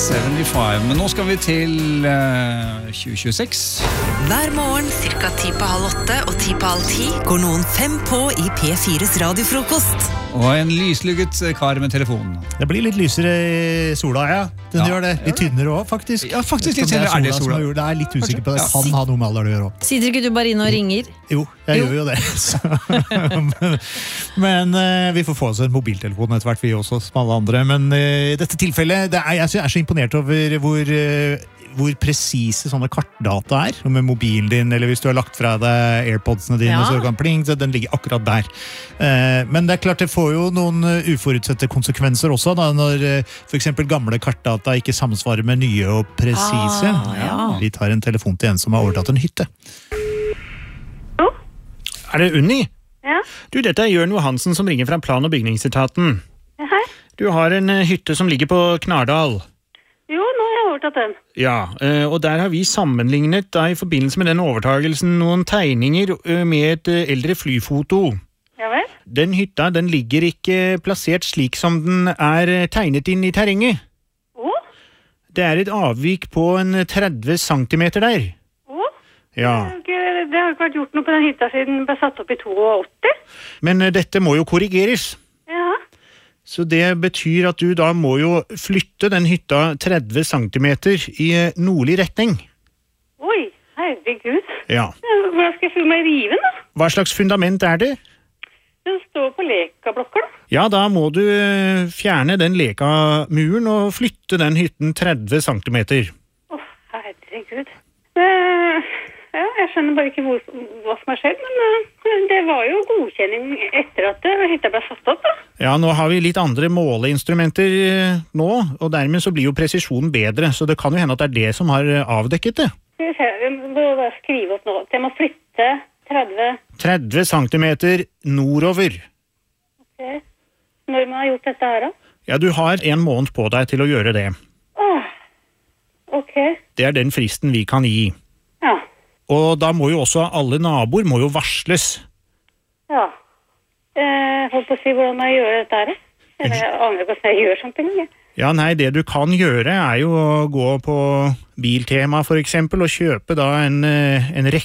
75, men nå skal vi til 2026. Hver morgen, cirka 7:30 og 7:30 går noen 5 på i P4s radiofrokost. Og en lyslugget kar med telefonen. Det blir litt lysere i sola, ja. Den gjør det. Litt tynnere også, faktisk. Ja, faktisk litt tynnere er det sola. Det er litt usikker på det. Kan ha noe med alder å gjøre også. Sitter ikke du bare inn og ringer? Jo, jeg gjør jo det. Men vi får få oss en mobiltelefon etter hvert, vi også, som alle andre. Men i dette tilfellet, jeg er så imponert over hvor presise sånne kartdata er, med mobilen din, eller hvis du har lagt fra deg AirPodsene dine, så kan pling, så den ligger akkurat der. Men det er klart, det får jo noen uforutsette konsekvenser også, da, når for eksempel gamle kartdata ikke samsvarer med nye og presise. Vi tar en telefon til en som har overtatt en hytte. Hallo? Er det Unni? Ja. Du, dette er Jørn Johansen som ringer fra Plan- og bygningsetaten. Ja, hei. Du har en hytte som ligger på Knardal. Jo, nå har jeg overtatt den. Ja, og der har vi sammenlignet da, i forbindelse med den overtagelsen noen tegninger med et eldre flyfoto. Ja vel? Den hytta, den ligger ikke plassert slik som den er tegnet inn i terrenget. Det er et avvik på en 30 centimeter der. Ja. Det har ikke vært gjort noe på den hytta siden den ble satt opp i 82. Men dette må jo korrigeres. Ja. Så det betyr at du da må jo flytte den hytta 30 centimeter i nordlig retning. Oi, herregud. Ja. Hvordan skal jeg få meg rive den da? Hva slags fundament er det? Den står på lekablokker da. Ja, da må du fjerne den lekamuren og flytte den hytten 30 centimeter. Herregud. Ja, jeg skjønner bare ikke hva som har skjedd, men det var jo godkjenning etter at hytta ble satt opp da. Ja, nå har vi litt andre måleinstrumenter nå, og dermed så blir jo presisjonen bedre, så det kan jo hende at det er det som har avdekket det. Jeg må bare skrive opp nå. Jeg må flytte 30 centimeter nordover. Ok. Når man har gjort dette her da? Ja, du har 1 måned på deg til å gjøre det. Ok. Det er den fristen vi kan gi. Ja. Og da må jo også alle naboer må jo varsles. Ja. Jeg holdt på å si hvordan jeg gjør dette her. Jeg aner ikke hvordan jeg gjør sånne ting. Ja, nei, det du kan gjøre er jo å gå på Biltema for eksempel og kjøpe da en